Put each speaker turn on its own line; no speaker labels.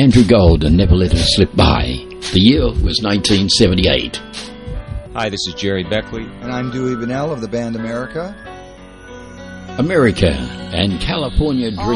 Andrew Gold and Never Let Her Slip By. The year was 1978.
Hi, this is Jerry Beckley.
And I'm Dewey Bunnell of the band America.
America and California Dreaming.